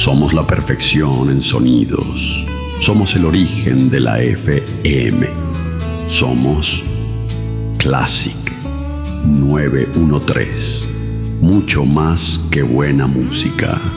Somos la perfección en sonidos. Somos el origen de la FM. Somos Classic 913. Mucho más que buena música.